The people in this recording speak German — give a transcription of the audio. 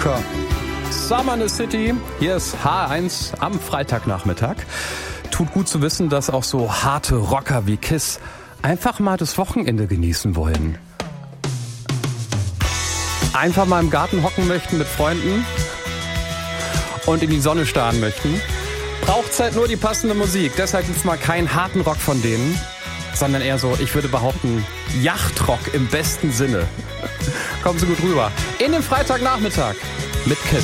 Rocker. Summer in the City. Hier ist H1 am Freitagnachmittag. Tut gut zu wissen, dass auch so harte Rocker wie Kiss einfach mal das Wochenende genießen wollen. Einfach mal im Garten hocken möchten mit Freunden und in die Sonne starren möchten. Braucht's halt nur die passende Musik. Deshalb gibt's mal keinen harten Rock von denen, sondern eher so, ich würde behaupten, Yachtrock im besten Sinne. Kommen Sie gut rüber. In den Freitagnachmittag mit Kiss.